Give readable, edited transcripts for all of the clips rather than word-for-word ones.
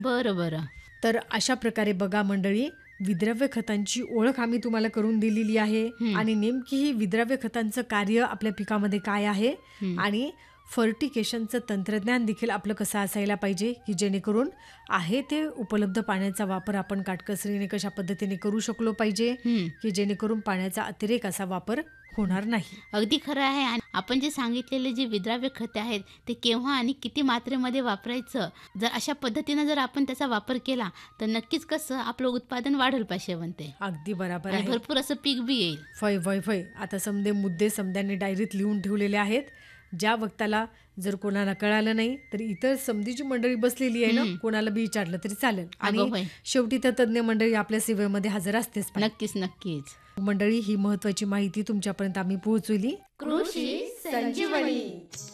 बरं, बरं. तर अशा प्रकारे बघा मंडळी, विद्रव्य खतांची ओळख आम्ही तुम्हाला करून दिलेली आहे हं, आणि नेमकी ही विद्रव्य खतांचं कार्य आपल्या पिकामध्ये काय आहे हं. आणि फर्टिकेशनचं तंत्रज्ञान देखील आपलं कसं असायला पाहिजे की जेणेकरून आहे ते उपलब्ध पाण्याचा वापर आपण काटकसरीने कशा पद्धतीने करू शकलो पाहिजे हं. की जेणेकरून पाण्याचा अतिरेक असा वापर होणार नाही. अगदी खरं आहे आणि आपण जे सांगितलेले जे विद्राव्य खते आहेत, ते केव्हा आणि किती मात्रेमध्ये वापरायचं, जर अशा पद्धतीनं जर आपण त्याचा वापर केला, तर नक्कीच कसं आपलं उत्पादन वाढेल पाहिजे म्हणते अगदी बरोबर आणि आहे. भरपूर असं पीक बी येईल. फय फय फय आता समजे मुद्दे समद्यांनी डायरीत लिहून ठेवलेले आहेत. ज्या वक्ताला जर कोणाला कळालं नाही तर इतर समधीची मंडळी बसलेली आहे ना, हं. कोणाला बी विचारलं तरी चालेल आणि अगं होय. शेवटी तर तज्ज्ञ मंडळी आपल्या सेवेमध्ये हजर असतेच पाहिजे. नक्कीच, नक्कीच. मंडळी ही महत्वाची माहिती तुमच्यापर्यंत आम्ही पोहोचवली. कृषी संजीवनी.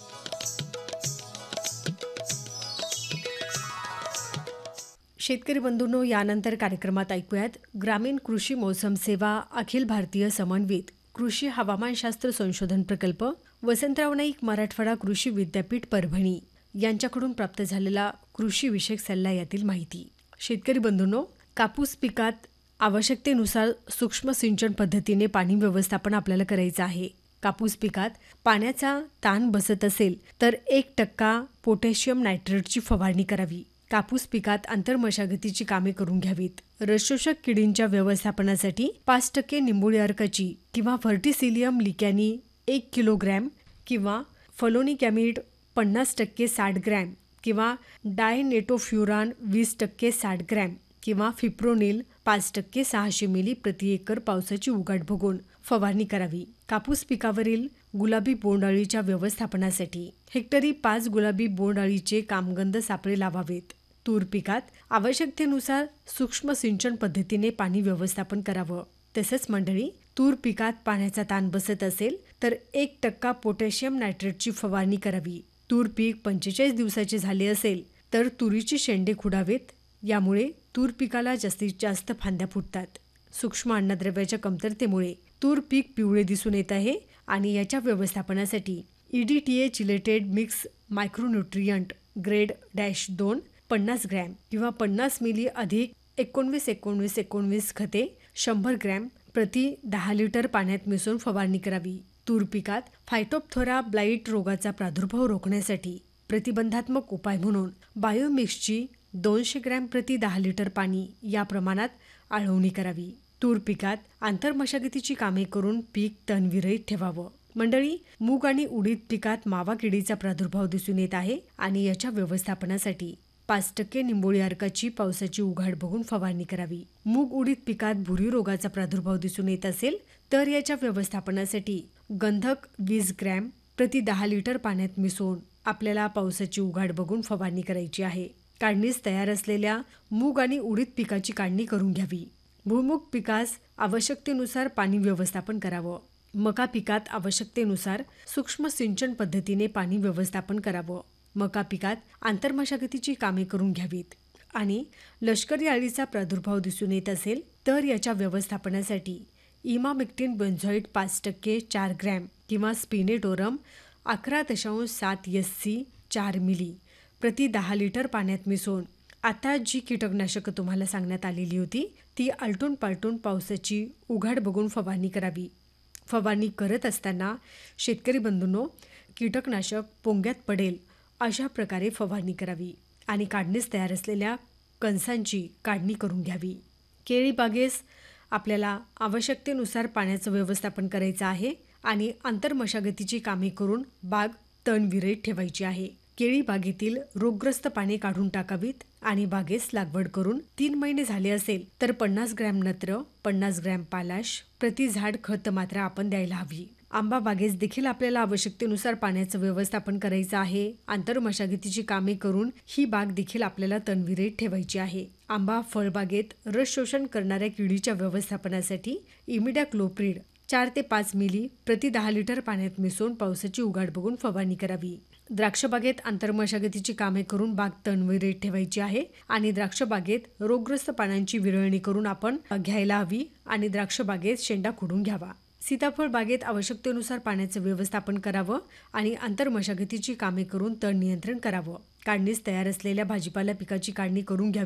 शेतकरी बंधूंनो, यानंतर कार्यक्रमात ऐकूयात ग्रामीण कृषी मौसम सेवा अखिल भारतीय समन्वित कृषी हवामानशास्त्र संशोधन प्रकल्प वसंतराव नाईक मराठवाडा कृषी विद्यापीठ परभणी यांच्याकडून प्राप्त झालेला कृषी विषयक सल्ला यातील माहिती. शेतकरी बंधूंनो, कापूस पिकात आवश्यकतेनुसार सूक्ष्म सिंचन पद्धतीने पाणी व्यवस्थापन आपल्याला करायचं आहे. कापूस पिकात पाण्याचा ताण बसत असेल तर 1% पोटॅशियम नायट्रेटची फवारणी करावी. कापूस पिकात आंतरमशागतीची कामे करून घ्यावीत. रसशोषक किडींच्या व्यवस्थापनासाठी 5% निंबोळी अर्काची किंवा व्हर्टिसिलियम लिकॅनी 1 किलोग्रॅम किंवा फलोनिकॅमिड 50% 60 ग्रॅम किंवा डायनेटोफ्युरान 20% 60 ग्रॅम किंवा फिप्रोनिल 5% 600 मिली प्रति एकर पावसाची उघाड बघून फवारणी करावी. कापूस पिकावरील गुलाबी बोंडअळीच्या व्यवस्थापनासाठी हेक्टरी 5 गुलाबी बोंडअळीचे कामगंध सापळे लावावेत. तूर पिकात आवश्यकतेनुसार सूक्ष्म सिंचन पद्धतीने पाणी व्यवस्थापन करावं. तसंच मंडळी, तूर पिकात पाण्याचा ताण बसत असेल तर 1% पोटॅशियम नायट्रेटची फवारणी करावी. तूर पीक 45 दिवसाचे झाले असेल तर तुरीची शेंडे खुडावेत. यामुळे तूर पिकाला जास्तीत जास्त फांद्या फुटतात. सूक्ष्म अन्नद्रव्याच्या कमतरतेमुळे तूर पीक पिवळे दिसून येत आहे आणि याच्या व्यवस्थापनासाठी EDTA chelated mix micronutrient grade -2 50 gram किंवा 50 मिली अधिक 19-19-19 खते 100 ग्रॅम प्रति 10 लिटर पाण्यात मिसळून फवारणी करावी. तूर पिकात फायटोप्थोरा ब्लाइट रोगाचा प्रादुर्भाव रोखण्यासाठी प्रतिबंधात्मक उपाय म्हणून बायोमिक्सची 200 ग्रॅम प्रति 10 लिटर पाणी या प्रमाणात आळवणी करावी. तूर पिकात आंतरमशागतीची कामे करून पीक तणविरहित ठेवावं. मंडळी, मूग आणि उडीद पिकात मावा किडीचा प्रादुर्भाव दिसून येत आहे आणि याच्या व्यवस्थापनासाठी 5% निंबोळी अर्काची पावसाची उघाड बघून फवारणी करावी. मूग उडीद पिकात भुरी रोगाचा प्रादुर्भाव दिसून येत असेल तर याच्या व्यवस्थापनासाठी गंधक 20 ग्रॅम प्रति 10 लिटर पाण्यात मिसळून आपल्याला पावसाची उघाड बघून फवारणी करायची आहे. काढणीस तयार असलेल्या मूग आणि उडीद पिकाची काढणी करून घ्यावी. भुईमूग पिकास आवश्यकतेनुसार पाणी व्यवस्थापन करावं. मका पिकात आवश्यकतेनुसार सूक्ष्म सिंचन पद्धतीने पाणी व्यवस्थापन करावं. मका पिकात आंतरमशागतीची कामे करून घ्यावीत आणि लष्करी अळीचा प्रादुर्भाव दिसून येत असेल तर याच्या व्यवस्थापनासाठी इमामेक्टिन बेन्झोइट 5% 4 ग्रॅम किंवा स्पिनेटोरम 11.7 SC 4 मिली प्रति 10 लिटर पाण्यात मिसळून आता जी कीटकनाशकं तुम्हाला सांगण्यात आलेली होती ती आलटून पालटून पावसाची उघाड बघून फवारणी करावी. फवारणी करत असताना शेतकरी बंधूंनो, कीटकनाशक पोंग्यात पडेल अशा प्रकारे फवारणी करावी आणि काढणीस तयार असलेल्या कणसांची काढणी करून घ्यावी. केळी बागेस आपल्याला आवश्यकतेनुसार पाण्याचं व्यवस्थापन करायचं आहे आणि आंतरमशागतीची कामे करून बाग तणविरहित ठेवायची आहे. केळी बागेतील रोगग्रस्त पाने काढून टाकावीत आणि बागेस लागवड करून 3 महिने झाले असेल तर 50 ग्रॅम नत्र 50 ग्रॅम पालाश प्रति झाड खत मात्रा आपण द्यायला हवी. आंबा बागेस देखील आपल्याला आवश्यकतेनुसार पाण्याचं व्यवस्थापन करायचं आहे. आंतरमशागतीची कामे करून ही बाग देखील आपल्याला तणविरहित ठेवायची आहे. आंबा फळबागेत रस शोषण करणाऱ्या किडीच्या व्यवस्थापनासाठी इमिडाक्लोप्रिड 4 ते 5 मिली प्रति 10 लिटर पाण्यात मिसळून पावसाची उघाड बघून फवारणी करावी. द्राक्षबागेत आंतरमशागतीची कामे करून बाग तणविरहित ठेवायची आहे आणि द्राक्षबागेत रोगग्रस्त पानांची विरळणी करून आपण घ्यायला हवी आणि द्राक्षबागेत शेंडा खुडून घ्यावा. सीताफळ बागेत आवश्यकतेनुसार पाण्याचं व्यवस्थापन करावं आणि आंतरमशागतीची कामे करून तण नियंत्रण करावं. काढणीस तयार असलेल्या भाजीपाला पिकाची काढणी करून घ्यावी.